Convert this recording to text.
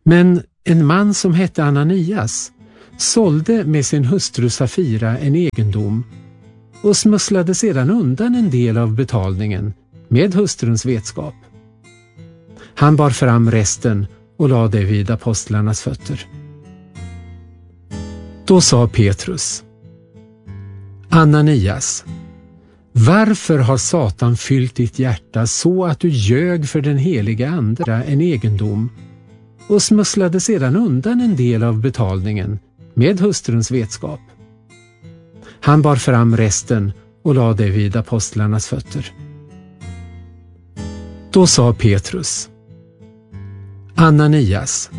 Men en man som hette Ananias sålde med sin hustru Safira en egendom och smusslade sedan undan en del av betalningen med hustruns vetskap. Han bar fram resten och lade det vid apostlarnas fötter. Då sa Petrus: Ananias, varför har Satan fyllt ditt hjärta så att du ljög för den heliga ande en egendom och smusslade sedan undan en del av betalningen med hustruns vetskap? Han bar fram resten och lade det vid apostlarnas fötter. Då sa Petrus: Ananias,